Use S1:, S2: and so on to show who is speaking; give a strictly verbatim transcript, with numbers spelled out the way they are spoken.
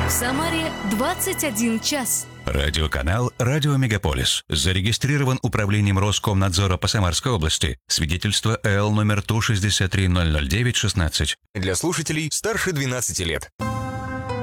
S1: В Самаре двадцать один час.
S2: Радиоканал «Радио Мегаполис». Зарегистрирован Управлением Роскомнадзора по Самарской области. Свидетельство Л номер Ту шестьдесят три ноль ноль девять шестнадцать.
S3: Для слушателей старше двенадцати лет.